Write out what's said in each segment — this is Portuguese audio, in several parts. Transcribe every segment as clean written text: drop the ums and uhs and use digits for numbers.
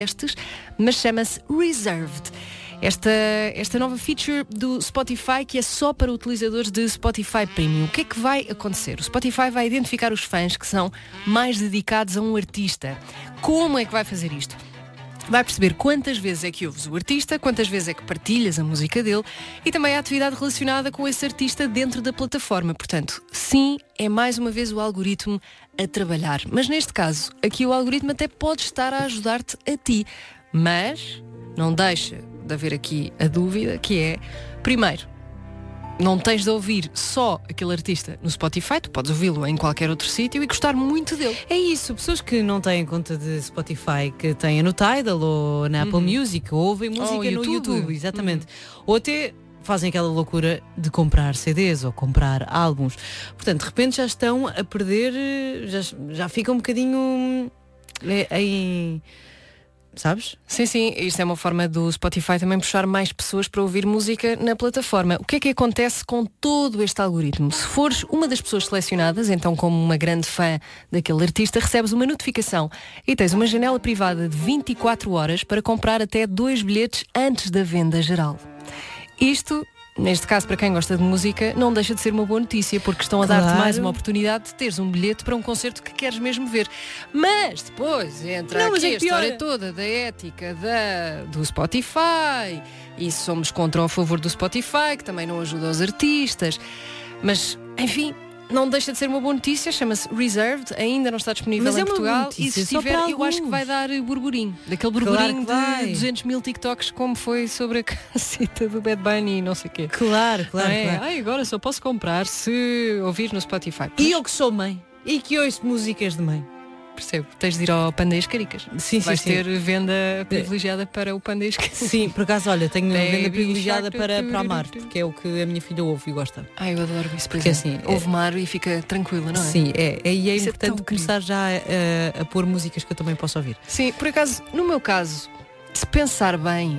estes, mas chama-se Reserved. Esta nova feature do Spotify, que é só para utilizadores de Spotify Premium. O que é que vai acontecer? O Spotify vai identificar os fãs que são mais dedicados a um artista. Como é que vai fazer isto? Vai perceber quantas vezes é que ouves o artista, quantas vezes é que partilhas a música dele e também a atividade relacionada com esse artista dentro da plataforma. Portanto, sim, é mais uma vez o algoritmo a trabalhar. Mas neste caso, aqui o algoritmo até pode estar a ajudar-te a ti. Mas não deixa de haver aqui a dúvida, que é, primeiro, não tens de ouvir só aquele artista no Spotify, tu podes ouvi-lo em qualquer outro sítio e gostar muito dele. É isso, pessoas que não têm conta de Spotify, que têm no Tidal ou na Apple Music, ou ouvem música no YouTube, exatamente. Ou até fazem aquela loucura de comprar CDs ou comprar álbuns. Portanto, de repente já estão a perder, já fica um bocadinho em... Sabes? Sim, isto é uma forma do Spotify também puxar mais pessoas para ouvir música na plataforma. O que é que acontece com todo este algoritmo? Se fores uma das pessoas selecionadas, então como uma grande fã daquele artista, recebes uma notificação e tens uma janela privada de 24 horas para comprar até 2 bilhetes antes da venda geral. Isto, neste caso, para quem gosta de música, não deixa de ser uma boa notícia, porque estão a dar-te mais uma oportunidade de teres um bilhete para um concerto que queres mesmo ver. Mas depois entra aqui a história toda da ética do Spotify, e somos contra ou a favor do Spotify, que também não ajuda os artistas. Mas, enfim, não deixa de ser uma boa notícia, chama-se Reserved, ainda não está disponível em Portugal, e se estiver, eu acho que vai dar burburinho, daquele burburinho de 200 mil TikToks, como foi sobre a casita do Bad Bunny e não sei o quê. Claro. Ai, agora só posso comprar se ouvir no Spotify. E eu que sou mãe, e que ouço músicas de mãe. Percebo, tens de ir ao Panda e as Caricas. Sim, vais ter venda privilegiada para o Panda e as Caricas. Sim, por acaso, olha, tenho venda privilegiada para Amar, porque é o que a minha filha ouve e gosta. Ai, eu adoro isso, porque assim, ouve Mar e fica tranquila, não é? Sim, é importante começar já a pôr músicas que eu também posso ouvir. Sim, por acaso, no meu caso, se pensar bem,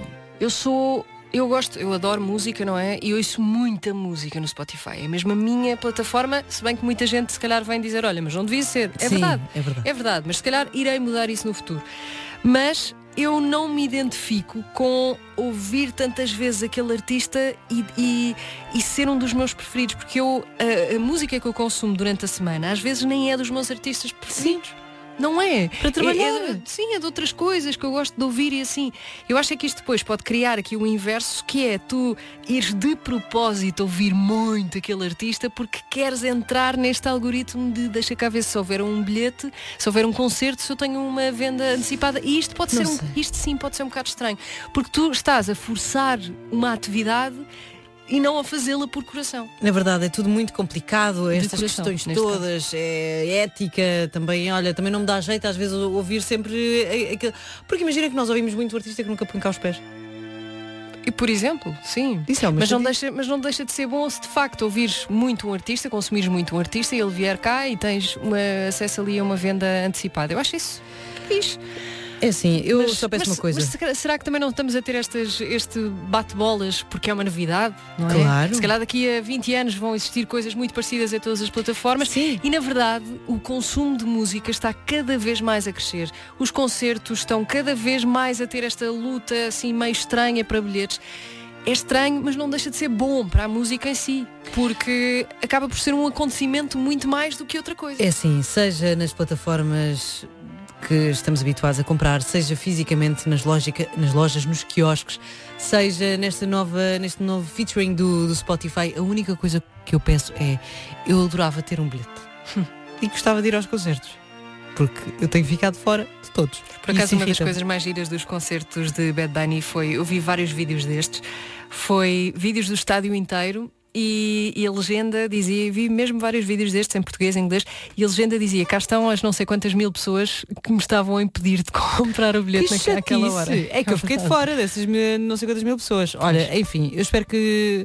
eu adoro música, não é? E ouço muita música no Spotify. É mesmo a minha plataforma, se bem que muita gente se calhar vem dizer, olha, mas não devia ser. É verdade. É verdade, mas se calhar irei mudar isso no futuro. Mas eu não me identifico com ouvir tantas vezes aquele artista e ser um dos meus preferidos, porque a música que eu consumo durante a semana às vezes nem é dos meus artistas preferidos. Sim. Não é? Para trabalhar. Sim, é de outras coisas que eu gosto de ouvir e assim. Eu acho que isto depois pode criar aqui o inverso, que é tu ires de propósito ouvir muito aquele artista porque queres entrar neste algoritmo de deixa cá ver se houver um bilhete, se houver um concerto, se eu tenho uma venda antecipada. E isto pode ser isto sim pode ser um bocado estranho, porque tu estás a forçar uma atividade e não a fazê-la por coração. Na verdade é tudo muito complicado, estas questões todas, ética também, olha, também não me dá jeito às vezes ouvir sempre aquilo, porque imagina que nós ouvimos muito o artista que nunca põe cá os pés. E por exemplo, sim, mas não deixa de ser bom se de facto ouvires muito um artista, consumires muito um artista e ele vier cá e tens acesso ali a uma venda antecipada. Eu acho isso fixe. É assim, eu só peço uma coisa. Mas será que também não estamos a ter este bate-bolas porque é uma novidade? Não é? Claro. Se calhar daqui a 20 anos vão existir coisas muito parecidas em todas as plataformas. Sim. E na verdade o consumo de música está cada vez mais a crescer. Os concertos estão cada vez mais a ter esta luta assim meio estranha para bilhetes. É estranho, mas não deixa de ser bom para a música em si, porque acaba por ser um acontecimento muito mais do que outra coisa. É assim, seja nas plataformas que estamos habituados a comprar, seja fisicamente nas lojas, nos quiosques, seja neste novo featuring do Spotify, a única coisa que eu peço é, eu adorava ter um bilhete e gostava de ir aos concertos, porque eu tenho ficado fora de todos. Por acaso, uma das coisas mais giras dos concertos de Bad Bunny foi, eu vi vários vídeos destes, foi vídeos do estádio inteiro. E a legenda dizia, vi mesmo vários vídeos destes em português, em inglês, e a legenda dizia, cá estão as não sei quantas mil pessoas que me estavam a impedir de comprar o bilhete naquela hora. É que eu fiquei de fora dessas não sei quantas mil pessoas. Olha, enfim, eu espero que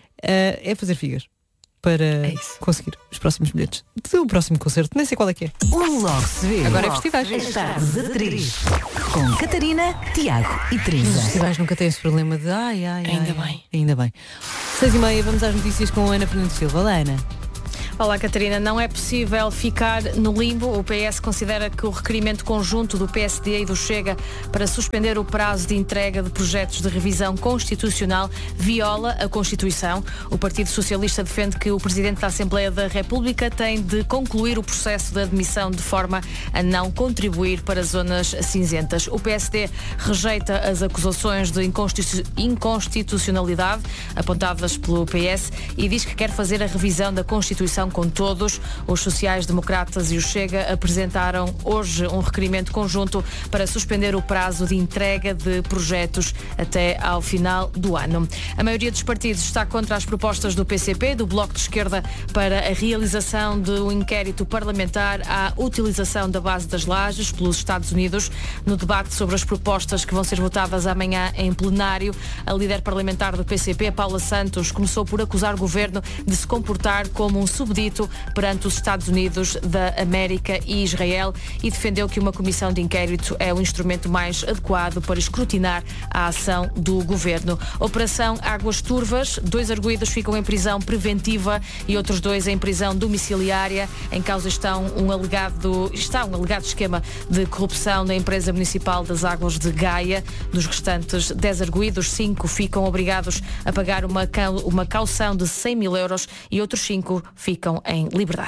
é fazer figas para conseguir os próximos bilhetes do próximo concerto, nem sei qual é que é. O Logo se Vê. Agora é festivais. As tardes a 3 com Catarina, Tiago e Teresa. Os festivais nunca têm esse problema de Ainda bem. 6h30, vamos às notícias com a Ana Fernandes Silva. Olá, Ana. Olá, Catarina. Não é possível ficar no limbo. O PS considera que o requerimento conjunto do PSD e do Chega para suspender o prazo de entrega de projetos de revisão constitucional viola a Constituição. O Partido Socialista defende que o Presidente da Assembleia da República tem de concluir o processo de admissão de forma a não contribuir para zonas cinzentas. O PSD rejeita as acusações de inconstitucionalidade apontadas pelo PS e diz que quer fazer a revisão da Constituição com todos. Os sociais-democratas e o Chega apresentaram hoje um requerimento conjunto para suspender o prazo de entrega de projetos até ao final do ano. A maioria dos partidos está contra as propostas do PCP, do Bloco de Esquerda, para a realização de um inquérito parlamentar à utilização da base das lajes pelos Estados Unidos. No debate sobre as propostas que vão ser votadas amanhã em plenário, a líder parlamentar do PCP, Paula Santos, começou por acusar o governo de se comportar como um subdito perante os Estados Unidos da América e Israel e defendeu que uma comissão de inquérito é o instrumento mais adequado para escrutinar a ação do governo. Operação Águas Turvas, 2 arguidos ficam em prisão preventiva e outros 2 em prisão domiciliária. Em causa está um alegado esquema de corrupção na empresa municipal das Águas de Gaia. Dos restantes 10 arguidos, 5 ficam obrigados a pagar uma caução de 100 mil euros e outros 5 ficam em liberdade.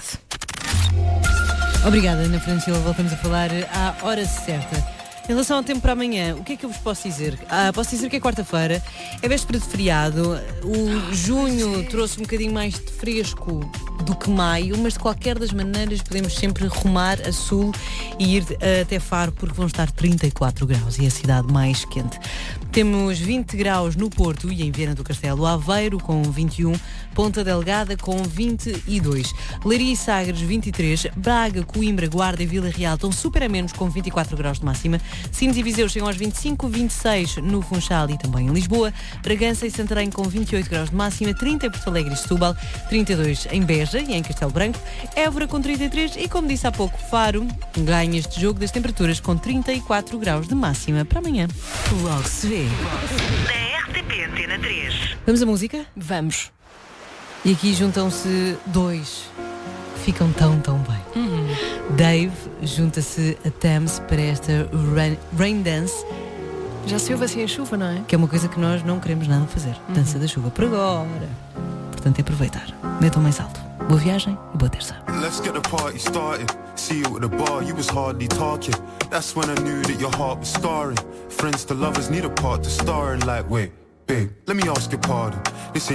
Obrigada, Ana Fernanda Silva. Voltamos a falar à hora certa. Em relação ao tempo para amanhã, o que é que eu vos posso dizer? Posso dizer que é quarta-feira, é véspera de feriado. O junho trouxe um bocadinho mais de fresco do que maio, mas de qualquer das maneiras podemos sempre rumar a sul e ir até Faro, porque vão estar 34 graus e é a cidade mais quente. Temos 20 graus no Porto e em Viana do Castelo, Aveiro com 21, Ponta Delgada com 22, Leiria e Sagres 23, Braga, Coimbra, Guarda e Vila Real estão super a menos com 24 graus de máxima, Sines e Viseu chegam aos 25, 26 no Funchal e também em Lisboa, Bragança e Santarém com 28 graus de máxima, 30 em Porto Alegre e Setúbal, 32 em Beja e em Castelo Branco, Évora com 33 e, como disse há pouco, Faro ganha este jogo das temperaturas com 34 graus de máxima para amanhã. Logo se vê. Na RTP Antena 3. Vamos à música? Vamos. E aqui juntam-se 2 que ficam tão bem. Dave junta-se a Thames para esta Rain Dance, Já se ouve assim a chuva, não é? que é uma coisa que nós não queremos nada fazer. Dança da chuva por agora. Portanto, é aproveitar. Metam mais alto. Boa viagem e boa terça. Let's get the party started. See you at the bar, you was hardly talking. That's when I knew that your heart was scarring. Friends to lovers need a part to star in. Like, wait, babe, let me ask your pardon. This ain't